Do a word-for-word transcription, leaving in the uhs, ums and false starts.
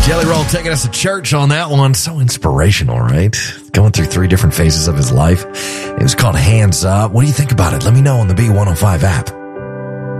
Jelly Roll taking us to church on that one. So inspirational, right? Going through three different phases of his life. It was called Hands Up. What do you think about it? Let me know on the B one oh five app.